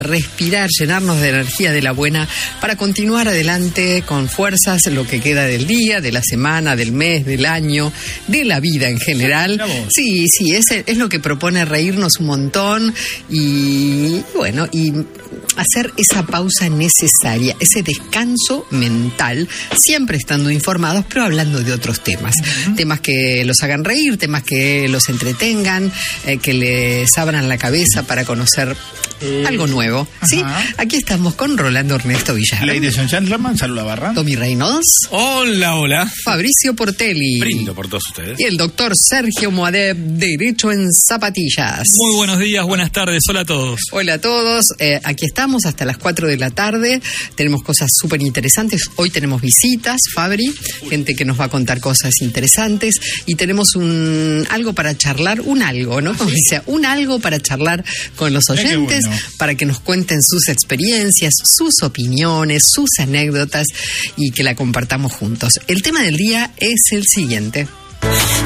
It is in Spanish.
respirar, llenarnos de energía de la buena para continuar adelante con fuerzas lo que queda del día, de la semana, del mes, del año, de la vida en general. Sí, es lo que propone, reírnos un montón y bueno, y hacer esa pausa necesaria, ese descanso mental, siempre estando informados, pero hablando de otros temas. Temas que los hagan reír, temas que los entretengan, que les abran la cabeza para conocer algo nuevo. ¿Sí? Aquí estamos con Rolando Ernesto Villar. Ladies and gentlemen, saluda Barra. Tommy Reynolds. Hola. Fabricio Portelli. Brindo por todos ustedes. Y el doctor Sergio Moadeb, Derecho en Zapatillas. Muy buenos días, buenas tardes, hola a todos. Hola a todos, aquí estamos hasta las 4 de la tarde, tenemos cosas súper interesantes, hoy tenemos visitas, Fabri, gente que nos va a contar cosas interesantes y tenemos algo para charlar, ¿no? Como dice, algo para charlar con los oyentes, para que nos cuenten sus experiencias, sus opiniones, sus anécdotas y que la compartamos juntos. El tema del día es el siguiente.